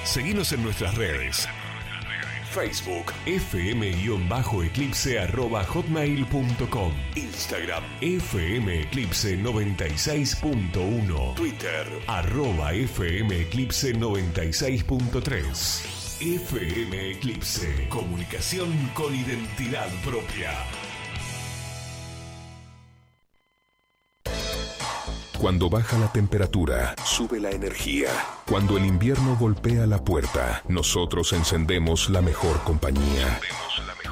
Seguinos en nuestras redes. Facebook fm-eclipse@hotmail.com, Instagram fmeclipse96.1, Twitter @fmeclipse96.3. FM Eclipse, comunicación con identidad propia. Cuando baja la temperatura, sube la energía. Cuando el invierno golpea la puerta, nosotros encendemos la mejor compañía.